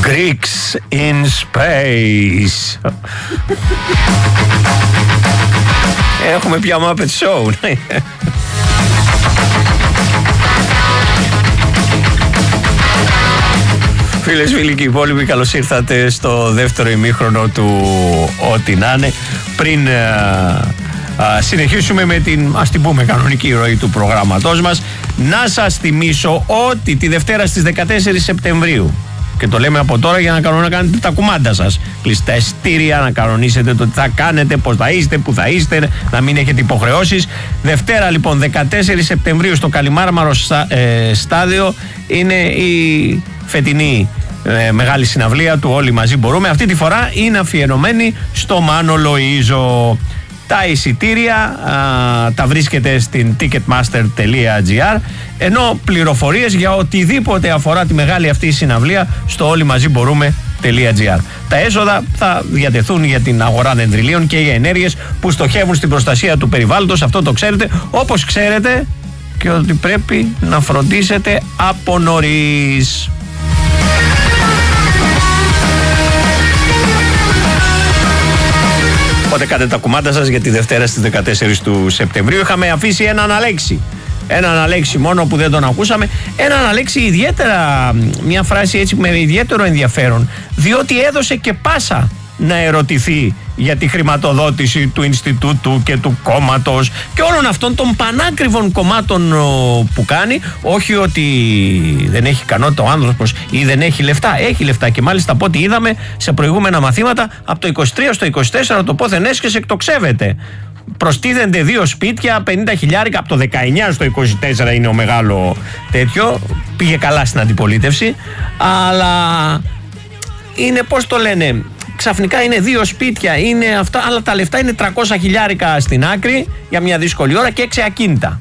Greeks in space. Έχουμε πια Muppet Show. Φίλες, φίλοι και υπόλοιποι, καλώς ήρθατε στο δεύτερο ημίχρονο του Ό,τι να είναι. Πριν συνεχίσουμε με την, ας την πούμε, κανονική ροή του προγράμματός μας, να σας θυμίσω ότι τη Δευτέρα στις 14 Σεπτεμβρίου, και το λέμε από τώρα για να κάνετε τα κουμάντα σας, κλειστά εισιτήρια, να κανονίσετε το τι θα κάνετε, πώς θα είστε, πού θα είστε, να μην έχετε υποχρεώσεις. Δευτέρα λοιπόν 14 Σεπτεμβρίου στο Καλιμάρμαρο στάδιο είναι η φετινή μεγάλη συναυλία του Όλοι Μαζί Μπορούμε. Αυτή τη φορά είναι αφιερωμένη στο Μάνο Λοΐζο. Τα εισιτήρια τα βρίσκεται στην ticketmaster.gr, ενώ πληροφορίες για οτιδήποτε αφορά τη μεγάλη αυτή συναυλία στο όλοιμαζιμπορούμε.gr. Τα έσοδα θα διατεθούν για την αγορά δεντριλίων και για ενέργειες που στοχεύουν στην προστασία του περιβάλλοντος. Αυτό το ξέρετε, όπως ξέρετε και ότι πρέπει να φροντίσετε από νωρίς. Οπότε κάντε τα κουμάντα σας για τη Δευτέρα στις 14 του Σεπτεμβρίου. Είχαμε αφήσει έναν Αλέξη. Έναν Αλέξη μόνο που δεν τον ακούσαμε. Έναν Αλέξη ιδιαίτερα, μια φράση έτσι με ιδιαίτερο ενδιαφέρον, διότι έδωσε και πάσα να ερωτηθεί για τη χρηματοδότηση του Ινστιτούτου και του κόμματος και όλων αυτών των πανάκριβων κομμάτων που κάνει. Όχι ότι δεν έχει ικανότητα ο άνθρωπος ή δεν έχει λεφτά. Έχει λεφτά και μάλιστα από ό,τι είδαμε σε προηγούμενα μαθήματα, από το 23 στο 24 το πόθεν έσχεσαι εκτοξεύεται. Προστίθενται 2 σπίτια, 50 χιλιάρικα, από το 19 στο 24 είναι ο μεγάλο τέτοιο. Πήγε καλά στην αντιπολίτευση, αλλά είναι, πώς το λένε, ξαφνικά είναι 2 σπίτια, είναι αυτά, αλλά τα λεφτά είναι 300 χιλιάρικα στην άκρη για μια δύσκολη ώρα και 6 ακίνητα.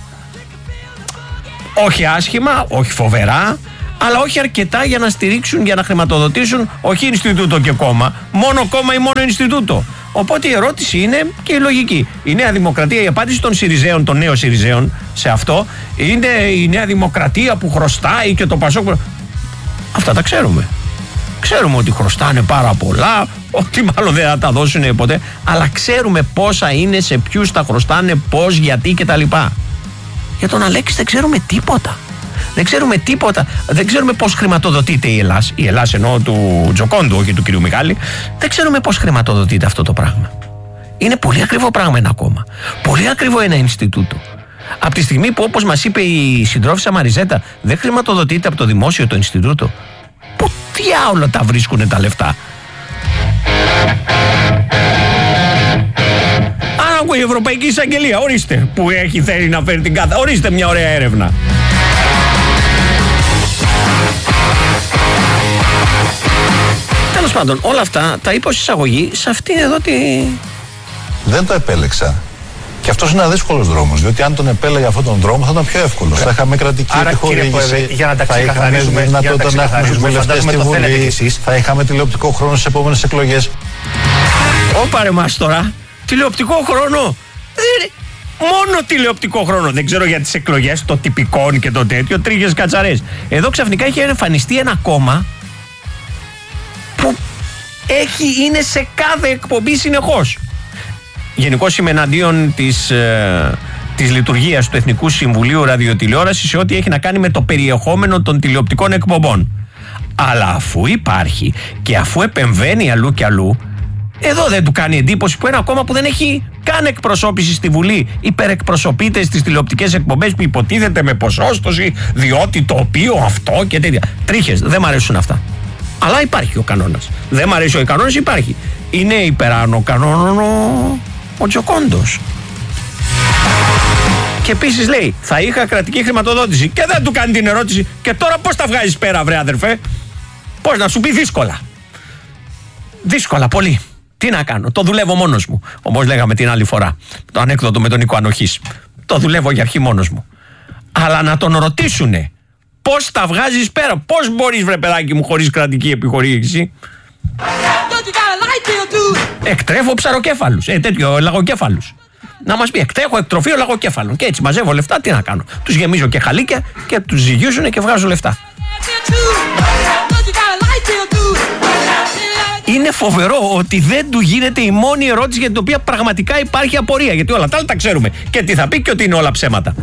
Όχι άσχημα, όχι φοβερά, αλλά όχι αρκετά για να στηρίξουν, για να χρηματοδοτήσουν όχι Ινστιτούτο και κόμμα, μόνο κόμμα ή μόνο Ινστιτούτο. Οπότε η ερώτηση είναι και η λογική. Η Νέα Δημοκρατία, η απάντηση των Συριζέων, των νέων Συριζέων σε αυτό, είναι η Νέα Δημοκρατία που χρωστάει και το Πασόκ. Αυτά τα ξέρουμε. Ξέρουμε ότι χρωστάνε πάρα πολλά, ότι μάλλον δεν θα τα δώσουν ποτέ, αλλά ξέρουμε πόσα είναι, σε ποιους τα χρωστάνε, πώς, γιατί κτλ. Για τον Αλέξη δεν ξέρουμε τίποτα. Δεν ξέρουμε τίποτα. Δεν ξέρουμε πώς χρηματοδοτείται η Ελλάς. Η Ελλάς εννοώ του Τζοκόντου, όχι του κυρίου Μιχάλη. Δεν ξέρουμε πώς χρηματοδοτείται αυτό το πράγμα. Είναι πολύ ακριβό πράγμα ένα κόμμα. Πολύ ακριβό ένα Ινστιτούτο. Από τη στιγμή που, όπως μας είπε η συντρόφισσα Μαριζέτα, δεν χρηματοδοτείται από το δημόσιο το Ινστιτούτο, πού διάολο τα βρίσκουνε τα λεφτά. Αν ακούει η Ευρωπαϊκή Εισαγγελία, ορίστε, που θέλει να φέρει την κάθε, ορίστε μια ωραία έρευνα. Τέλος πάντων, όλα αυτά τα είπα ως εισαγωγή σε αυτήν εδώ τη... Δεν το επέλεξα. Και αυτός είναι ένα δύσκολος δρόμος, διότι αν τον επέλεγε αυτόν τον δρόμο θα ήταν πιο εύκολο. Θα είχαμε κρατική επιχορήγηση, για να τα θα είχαμε δυνατότητα να έχουμε βουλευτές στη Βουλή, θα είχαμε τηλεοπτικό χρόνο στις επόμενες εκλογές. Ωπα ρε μας τώρα, τηλεοπτικό χρόνο. Μόνο τηλεοπτικό χρόνο. Δεν ξέρω για τις εκλογές, το τυπικό και το τέτοιο, τρίχες κατσαρές. Εδώ ξαφνικά έχει εμφανιστεί ένα κόμμα που είναι σε κάθε εκπομπή συνεχώς. Γενικώς είμαι εναντίον της λειτουργίας του Εθνικού Συμβουλίου Ραδιοτηλεόρασης σε ό,τι έχει να κάνει με το περιεχόμενο των τηλεοπτικών εκπομπών. Αλλά αφού υπάρχει και αφού επεμβαίνει αλλού και αλλού, εδώ δεν του κάνει εντύπωση που ένα κόμμα που δεν έχει καν εκπροσώπηση στη Βουλή υπερεκπροσωπείται στις τηλεοπτικές εκπομπές που υποτίθεται με ποσόστοση, διότι το οποίο αυτό και τέτοια. Τρίχες, δεν μ' αρέσουν αυτά. Αλλά υπάρχει ο κανόνας. Δεν μ' αρέσει ο κανόνας, υπάρχει. Είναι υπεράνω κανόνων ο Τζοκόντος. Και επίσης λέει, θα είχα κρατική χρηματοδότηση. Και δεν του κάνει την ερώτηση, και τώρα πώς τα βγάζεις πέρα, βρε αδερφέ? Πώς να σου πει? Δύσκολα. Δύσκολα, πολύ. Τι να κάνω, το δουλεύω μόνος μου. Όπως λέγαμε την άλλη φορά, το ανέκδοτο με τον Νίκο Ανοχής. Το δουλεύω για αρχή μόνος μου. Αλλά να τον ρωτήσουνε, πώς τα βγάζεις πέρα, πώς μπορείς, βρε παιδάκι μου, χωρίς κρατική επιχορήγηση? Εκτρέφω ψαροκέφαλους, τέτοιο λαγοκέφαλους. Να μας πει, εκτρέχω εκτροφείο λαγοκέφαλων. Και έτσι μαζεύω λεφτά, τι να κάνω? Τους γεμίζω και χαλίκια και τους ζυγίζουνε και βγάζω λεφτά. είναι φοβερό ότι δεν του γίνεται η μόνη ερώτηση για την οποία πραγματικά υπάρχει απορία. Γιατί όλα τα άλλα τα ξέρουμε. Και τι θα πει και ότι είναι όλα ψέματα.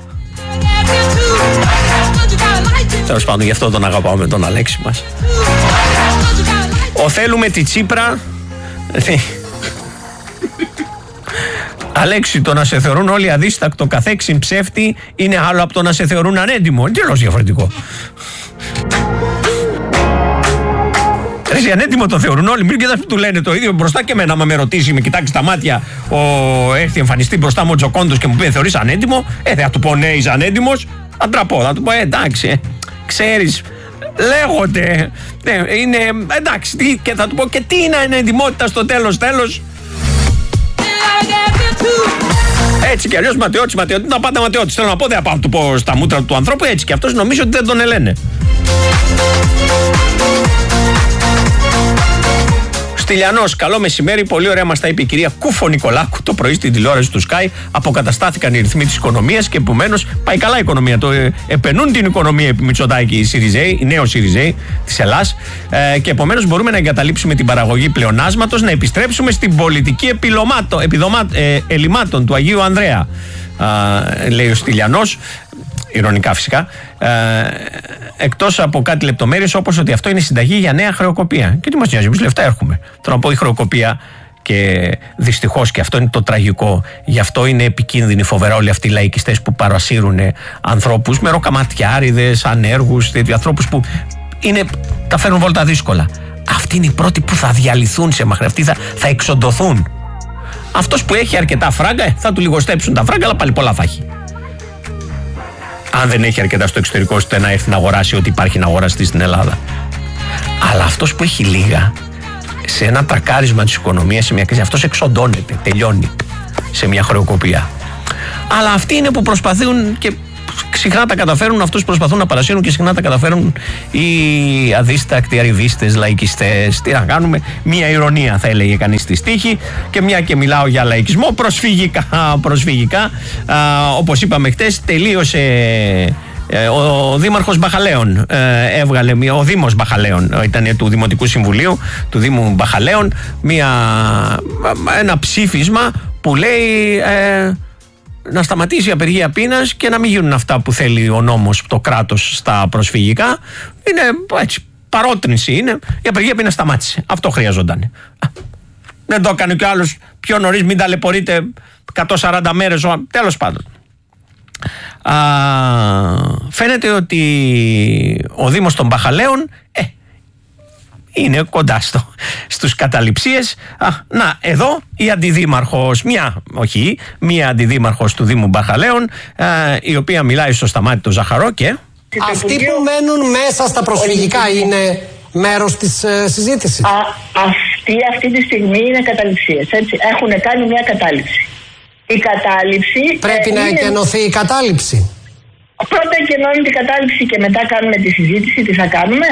Τέλος πάντων, γι' αυτό τον αγαπάω με τον Αλέξη μας. Ο θέλουμε τη Τσίπρα. Αλέξη, το να σε θεωρούν όλοι αδίστακτο καθέξιν ψεύτη είναι άλλο από το να σε θεωρούν ανέντιμο. Είναι τελώς διαφορετικό. Εσύ ανέντιμο το θεωρούν όλοι. Μην κοιτάς που του λένε το ίδιο μπροστά και εμένα. Άμα με ρωτήσει, με κοιτάξει τα μάτια, έρθει εμφανιστεί μπροστά μου ο Τζοκόντος και μου πει θεωρείς ανέντιμο, θα του πω ναι, είσαι ανέντιμος. Θα τραπώ, θα του πω εντάξει, ξέρεις, λέγονται. Είναι εντάξει, και θα του πω και τι είναι ανέντιμότητα στο τέλος. Έτσι κι αλλιώς ματαιώτης, τα πάντα ματαιώτης. Θέλω να πω, δεν πάω να του πω στα μούτρα του ανθρώπου, έτσι κι αυτός νομίζω ότι δεν τον ελένε. Στυλιανός, καλό μεσημέρι. Πολύ ωραία μας τα είπε η κυρία Κούφο Νικολάκου το πρωί στην τηλεόραση του Sky. Αποκαταστάθηκαν οι ρυθμοί της οικονομίας και επομένως πάει καλά η οικονομία. Επενούν την οικονομία επί Μητσοτάκη οι Συριζέοι, οι νέοι Συριζέοι της Ελλάδας. Και επομένως μπορούμε να εγκαταλείψουμε την παραγωγή πλεονάσματος, να επιστρέψουμε στην πολιτική ελλημάτων του Αγίου Ανδρέα. Λέει ο Στυλιανός. Ειρωνικά φυσικά. Εκτός από κάτι λεπτομέρειες όπως ότι αυτό είναι συνταγή για νέα χρεοκοπία. Και τι μας νοιάζει, εμείς λεφτά έχουμε. Θέλω να πω, η χρεοκοπία, και δυστυχώς και αυτό είναι το τραγικό, γι' αυτό είναι επικίνδυνοι φοβερά όλοι αυτοί οι λαϊκιστές που παρασύρουν ανθρώπους με ροκαματιάριδες, ανέργους, ανθρώπους που τα φέρνουν βόλτα δύσκολα. Αυτοί είναι οι πρώτοι που θα διαλυθούν σε μαχρή, αυτοί θα εξοντωθούν. Αυτός που έχει αρκετά φράγκα θα του λιγοστέψουν τα φράγκα, αλλά πάλι πολλά θα έχει. Αν δεν έχει αρκετά στο εξωτερικό, ώστε να έρθει να αγοράσει ό,τι υπάρχει να αγοραστεί στην Ελλάδα. Αλλά αυτός που έχει λίγα, σε ένα τρακάρισμα της οικονομίας, σε μια κρίση, αυτός εξοντώνεται, τελειώνει σε μια χρεοκοπία. Αλλά αυτοί είναι που προσπαθούν και συχνά τα καταφέρουν, αυτούς που προσπαθούν να παρασύρουν και συχνά τα καταφέρουν οι αδίστακτοι, arrivistές, λαϊκιστές. Τι να κάνουμε, μια ηρωνία θα έλεγε κανείς στη στίχη. Και μια και μιλάω για λαϊκισμό, προσφυγικά, όπως είπαμε χτες, τελείωσε ο Δήμαρχος Μπαχαλέων, ο Δήμος Μπαχαλέων, ήταν του Δημοτικού Συμβουλίου του Δήμου Μπαχαλέων, ένα ψήφισμα που λέει να σταματήσει η απεργία πείνας και να μην γίνουν αυτά που θέλει ο νόμος, το κράτος στα προσφυγικά. Είναι έτσι, παρότρινση είναι. Η απεργία πείνας σταμάτησε. Αυτό χρειαζόταν. Δεν το έκανε κι ο άλλος πιο νωρίς, μην ταλαιπωρείτε 140 μέρες. Τέλος πάντων. Φαίνεται ότι ο Δήμος των Μπαχαλέων είναι κοντά στους καταληψίες. Να, εδώ η αντιδήμαρχος, μία αντιδήμαρχος του Δήμου Μπαχαλέων, η οποία μιλάει στο Σταμάτη το Ζαχαρό και... Αυτοί που μένουν μέσα στα προσφυγικά είναι μέρος της συζήτησης. Αυτή τη στιγμή είναι καταληψίες, έτσι. Έχουν κάνει μια κατάληψη. Η κατάληψη... Πρέπει να εκενωθεί η κατάληψη. Πρώτα εκενώνει την κατάληψη και μετά κάνουμε τη συζήτηση. Τι θα κάνουμε?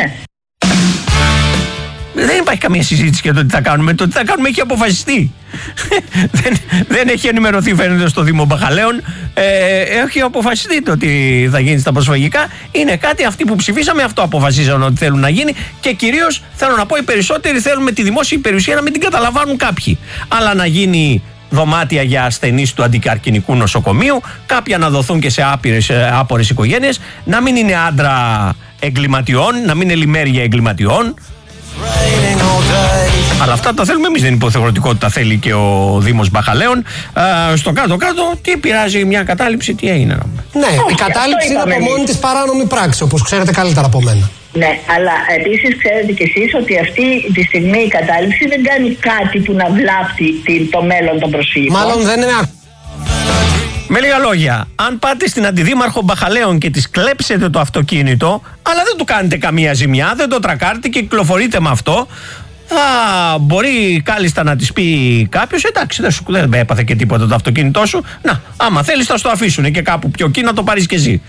Δεν υπάρχει καμία συζήτηση για το τι θα κάνουμε. Το τι θα κάνουμε έχει αποφασιστεί. Δεν έχει ενημερωθεί, φαίνεται, στο Δήμο Μπαχαλέων. Έχει αποφασιστεί το τι θα γίνει στα προσφυγικά. Είναι κάτι, αυτοί που ψηφίσαμε, αυτό αποφασίζαν ότι θέλουν να γίνει. Και κυρίως θέλω να πω, οι περισσότεροι θέλουν με τη δημόσια περιουσία να μην την καταλαμβάνουν κάποιοι. Αλλά να γίνει δωμάτια για ασθενείς του αντικαρκινικού νοσοκομείου, κάποια να δοθούν και σε άπορες οικογένειες, να μην είναι άντρα εγκληματιών, να μην είναι λιμέρια εγκληματιών. Αλλά αυτά τα θέλουμε εμείς, δεν είναι υποθεωρητικό ότι τα θέλει και ο Δήμος Μπαχαλέων. Στο κάτω-κάτω, τι πειράζει μια κατάληψη, τι έγινε? Ναι, η κατάληψη είναι από μόνη της παράνομη πράξη, όπως ξέρετε καλύτερα από μένα. Ναι, αλλά επίσης ξέρετε κι εσείς ότι αυτή τη στιγμή η κατάληψη δεν κάνει κάτι που να βλάπτει το μέλλον των προσφύγων. Μάλλον δεν είναι. Με λίγα λόγια, αν πάτε στην αντιδήμαρχο Μπαχαλέων και της κλέψετε το αυτοκίνητο, αλλά δεν του κάνετε καμία ζημιά, δεν το τρακάρετε και κυκλοφορείτε με αυτό, μπορεί κάλλιστα να της πει κάποιος, εντάξει, δεν έπαθε και τίποτα το αυτοκίνητό σου. Να, άμα θέλεις θα στο αφήσουν και κάπου πιο εκεί να το πάρεις και εσύ.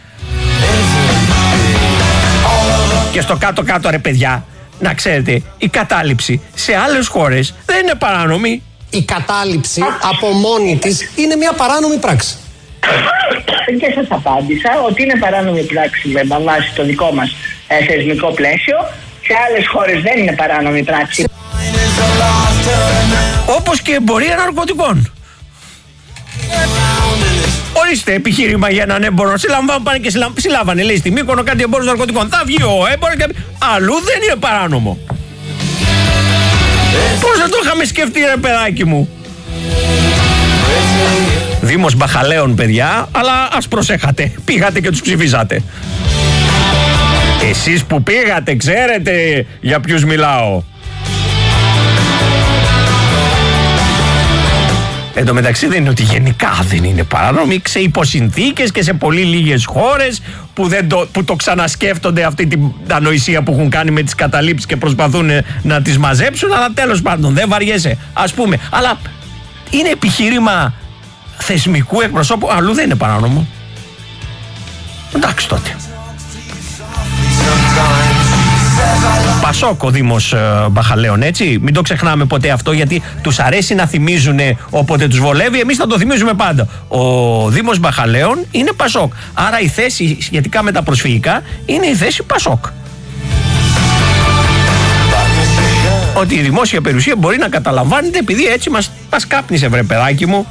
Και στο κάτω-κάτω, ρε παιδιά, να ξέρετε, η κατάληψη σε άλλες χώρες δεν είναι παράνομη. Η κατάληψη από μόνη της είναι μια παράνομη πράξη. Και σας απάντησα ότι είναι παράνομη πράξη με βάση το δικό μας θεσμικό πλαίσιο. Σε άλλες χώρες δεν είναι παράνομη πράξη. Όπως και εμπορία ναρκωτικών. Ορίστε επιχείρημα για έναν έμπορο. Πάνε και συλλάβανε, λέει, στη Μύκονο κάτι εμπόρους ναρκωτικών. Θα βγει ο έμπορος και αλλού δεν είναι παράνομο. Πώς δεν το είχαμε σκεφτεί, ρε παιδάκι μου. Δήμος Μπαχαλαίων, παιδιά, αλλά ας προσέχατε. Πήγατε και τους ψηφίσατε. Εσείς που πήγατε, ξέρετε για ποιους μιλάω. Εν τω μεταξύ δεν είναι ότι γενικά δεν είναι παράνομοι, σε υποσυνθήκες και σε πολύ λίγες χώρες που το ξανασκέφτονται αυτή την ανοησία που έχουν κάνει με τις καταλήψεις και προσπαθούν να τις μαζέψουν, αλλά τέλος πάντων δεν βαριέσαι, ας πούμε. Αλλά είναι επιχείρημα θεσμικού εκπροσώπου, αλλού δεν είναι παράνομο. Εντάξει τότε. Πασόκ ο Δήμος Μπαχαλαίων, έτσι. Μην το ξεχνάμε ποτέ αυτό, γιατί τους αρέσει να θυμίζουν όποτε τους βολεύει. Εμείς θα το θυμίζουμε πάντα. Ο Δήμος Μπαχαλαίων είναι Πασόκ. Άρα η θέση σχετικά με τα προσφυγικά είναι η θέση Πασόκ. Ότι η δημόσια περιουσία μπορεί να καταλαμβάνεται επειδή έτσι μας κάπνισε, βρε παιδάκι μου.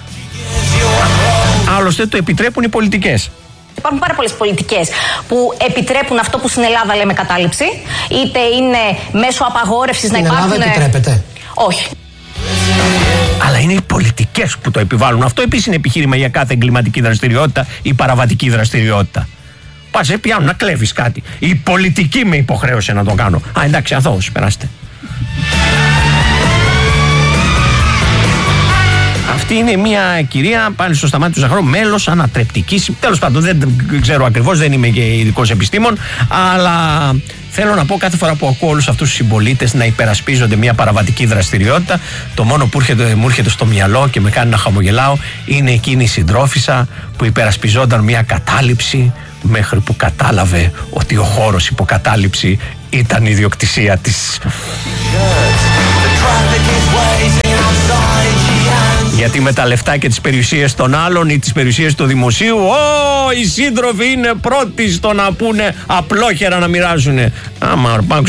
Άλλωστε το επιτρέπουν οι πολιτικές. Υπάρχουν πάρα πολλές πολιτικές που επιτρέπουν αυτό που στην Ελλάδα λέμε κατάληψη, είτε είναι μέσω απαγόρευσης να υπάρχουν. Στην Ελλάδα επιτρέπεται? Όχι. Αλλά είναι οι πολιτικές που το επιβάλλουν. Αυτό επίσης είναι επιχείρημα για κάθε εγκληματική δραστηριότητα ή παραβατική δραστηριότητα. Πας πιάνουν να κλέβεις κάτι. Η πολιτική με υποχρέωσε να το κάνω. Α, εντάξει, αθώος, περάστε. Αυτή είναι μια κυρία, πάλι στο Σταμάτη του Ζαχαρό, μέλος ανατρεπτικής. Τέλος πάντων, δεν ξέρω ακριβώς, δεν είμαι και ειδικός επιστήμον, αλλά θέλω να πω, κάθε φορά που ακούω όλους αυτούς τους συμπολίτες να υπερασπίζονται μια παραβατική δραστηριότητα, το μόνο που μου έρχεται στο μυαλό και με κάνει να χαμογελάω είναι εκείνη η συντρόφισσα που υπερασπιζόταν μια κατάληψη μέχρι που κατάλαβε ότι ο χώρος υποκατάληψη ήταν ιδιοκτησία της. Γιατί με τα λεφτά και τις περιουσίες των άλλων ή τις περιουσίες του δημοσίου, οι σύντροφοι είναι πρώτοι στο να πούνε απλόχερα να μοιράζουν. Άμα